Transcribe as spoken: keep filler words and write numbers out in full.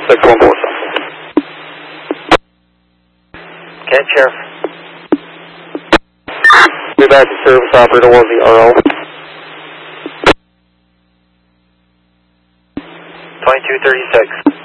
six one four seven. Okay, Sheriff. Be back to service operator one zero. twenty-two thirty-six.